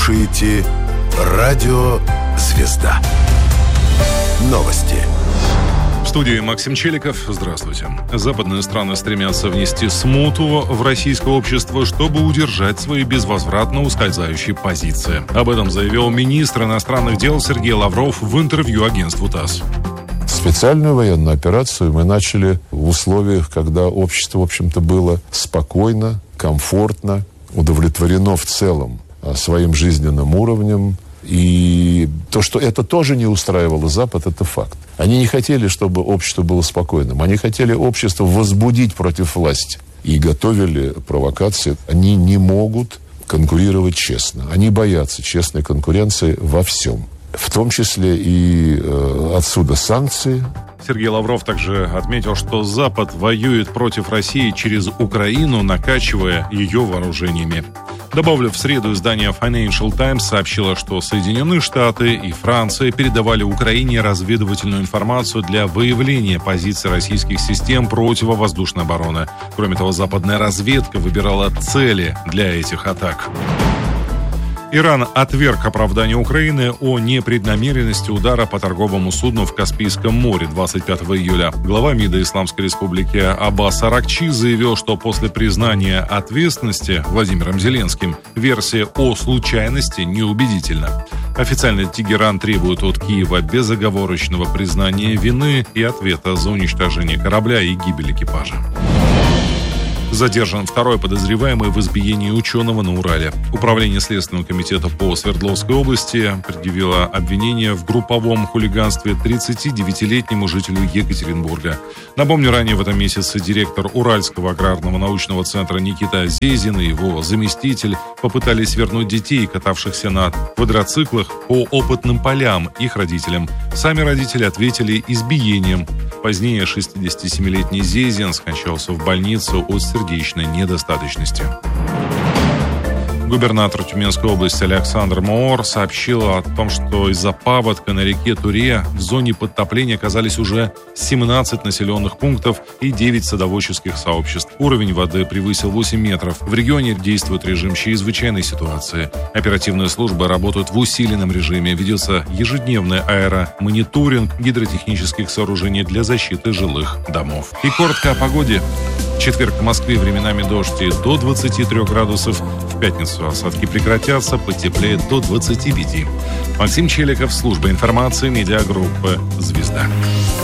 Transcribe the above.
слушаете радио «Звезда». Новости. В студии Максим Челиков. Здравствуйте. Западные страны стремятся внести смуту в российское общество, чтобы удержать свои безвозвратно ускользающие позиции. Об этом заявил министр иностранных дел Сергей Лавров в интервью агентству ТАСС. Специальную военную операцию мы начали в условиях, когда общество, в общем-то, было спокойно, комфортно, удовлетворено в целом своим жизненным уровнем. И то, что это тоже не устраивало Запад, это факт. Они не хотели, чтобы общество было спокойным. Они хотели общество возбудить против власти. И готовили провокации. Они не могут конкурировать честно. Они боятся честной конкуренции во всем. В том числе и отсюда санкции. Сергей Лавров также отметил, что Запад воюет против России через Украину, накачивая ее вооружениями. Добавлю, в среду издание Financial Times сообщило, что Соединенные Штаты и Франция передавали Украине разведывательную информацию для выявления позиций российских систем противовоздушной обороны. Кроме того, западная разведка выбирала цели для этих атак. Иран отверг оправдание Украины о непреднамеренности удара по торговому судну в Каспийском море 25 июля. Глава МИДа Исламской Республики Аббас Аракчи заявил, что после признания ответственности Владимиром Зеленским версия о случайности неубедительна. Официально Тегеран требует от Киева безоговорочного признания вины и ответа за уничтожение корабля и гибель экипажа. Задержан второй подозреваемый в избиении ученого на Урале. Управление Следственного комитета по Свердловской области предъявило обвинение в групповом хулиганстве 39-летнему жителю Екатеринбурга. Напомню, ранее в этом месяце директор Уральского аграрного научного центра Никита Зезин и его заместитель попытались вернуть детей, катавшихся на квадроциклах, по опытным полям их родителям. Сами родители ответили избиением. Позднее 67-летний Зезин скончался в больнице от сердечной недостаточности. Губернатор Тюменской области Александр Моор сообщил о том, что из-за паводка на реке Туре в зоне подтопления оказались уже 17 населенных пунктов и 9 садоводческих сообществ. Уровень воды превысил 8 метров. В регионе действует режим чрезвычайной ситуации. Оперативные службы работают в усиленном режиме. Ведется ежедневный аэромониторинг гидротехнических сооружений для защиты жилых домов. И коротко о погоде. В четверг в Москве временами дождь до 23 градусов. В пятницу осадки прекратятся, потеплеет до 25. Максим Челиков, служба информации, медиагруппы «Звезда».